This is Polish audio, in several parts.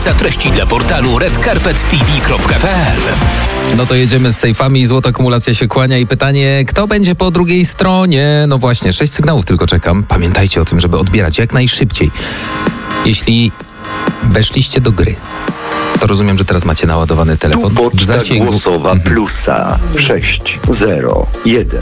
Za treści dla portalu redcarpettv.pl. No to jedziemy z sejfami, złota kumulacja się kłania i pytanie, kto będzie po drugiej stronie? No właśnie, 6 sygnałów tylko czekam. Pamiętajcie o tym, żeby odbierać jak najszybciej. Jeśli weszliście do gry, to rozumiem, że teraz macie naładowany telefon w zasięgu. Głosowa plusa 601.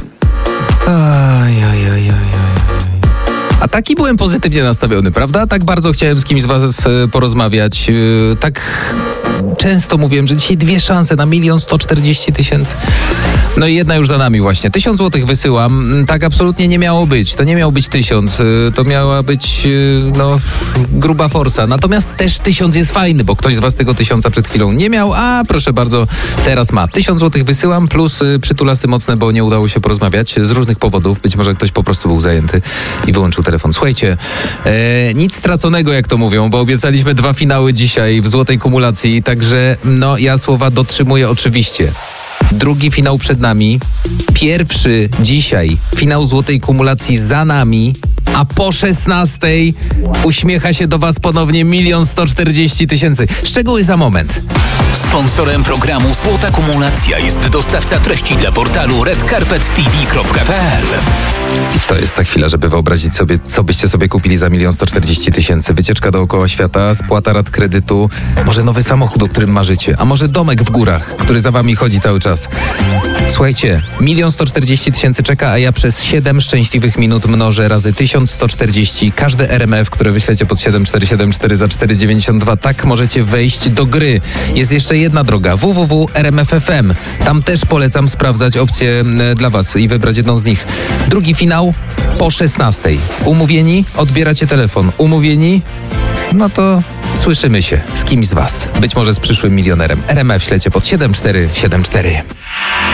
A taki byłem pozytywnie nastawiony, prawda? Tak bardzo chciałem z kimś z was porozmawiać. Tak często mówiłem, że dzisiaj 2 szanse na 1 140 000. No i jedna już za nami właśnie. 1000 złotych wysyłam. Tak absolutnie nie miało być. To nie miał być 1000. To miała być, gruba forsa. Natomiast też 1000 jest fajny, bo ktoś z was tego 1000 przed chwilą nie miał, a proszę bardzo, teraz ma. 1000 złotych wysyłam, plus przytulasy mocne, bo nie udało się porozmawiać z różnych powodów. Być może ktoś po prostu był zajęty i wyłączył telefon. Słuchajcie, nic straconego, jak to mówią, bo obiecaliśmy 2 finały dzisiaj w złotej kumulacji, także ja słowa dotrzymuję oczywiście. Drugi finał przed nami, pierwszy dzisiaj finał złotej kumulacji za nami, a po 16 uśmiecha się do was ponownie 1 140 000. Szczegóły za moment. Sponsorem programu Złota Kumulacja jest dostawca treści dla portalu redcarpettv.pl. To jest ta chwila, żeby wyobrazić sobie, co byście sobie kupili za 1 140 000. Wycieczka dookoła świata, spłata rat kredytu, może nowy samochód, o którym marzycie, a może domek w górach, który za wami chodzi cały czas. Słuchajcie, 1 140 000 czeka, a ja przez 7 szczęśliwych minut mnożę razy 1140. Każde RMF, które wyślecie pod 7474 za 4,92. Tak możecie wejść do gry. Jest jeszcze jedna droga, www.rmf.fm. Tam też polecam sprawdzać opcje dla was i wybrać jedną z nich. Drugi finał po 16. Umówieni? Odbieracie telefon. Umówieni? No to słyszymy się z kimś z was. Być może z przyszłym milionerem. RMF ślecie pod 7474.